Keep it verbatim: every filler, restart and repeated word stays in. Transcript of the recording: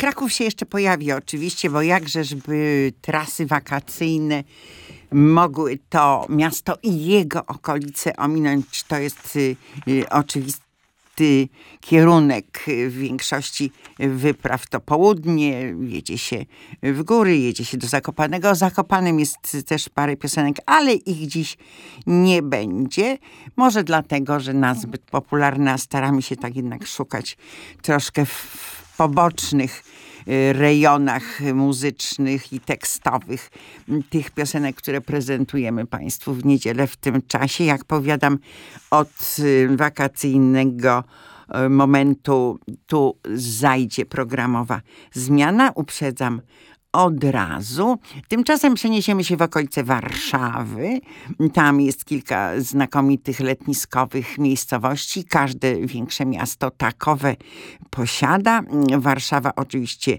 Kraków się jeszcze pojawi oczywiście, bo jakżeżby trasy wakacyjne mogły to miasto i jego okolice ominąć. To jest y, y, oczywisty kierunek w większości wypraw. To południe, jedzie się w góry, jedzie się do Zakopanego. O Zakopanem jest też parę piosenek, ale ich dziś nie będzie. Może dlatego, że nazbyt popularna, staramy się tak jednak szukać troszkę w pobocznych rejonach muzycznych i tekstowych tych piosenek, które prezentujemy Państwu w niedzielę w tym czasie. Jak powiadam, od wakacyjnego momentu tu zajdzie programowa zmiana. Uprzedzam od razu. Tymczasem przeniesiemy się w okolice Warszawy. Tam jest kilka znakomitych letniskowych miejscowości. Każde większe miasto takowe posiada. Warszawa oczywiście